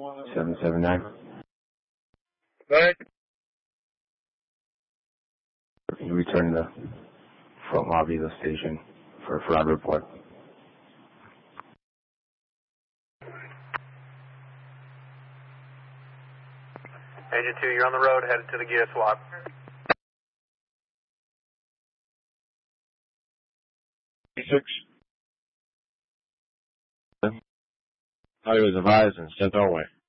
779. Right. You return to the front lobby of the station for a fraud report. Agent 2, you're on the road, headed to the gear swap. Six. I was advised and sent our way.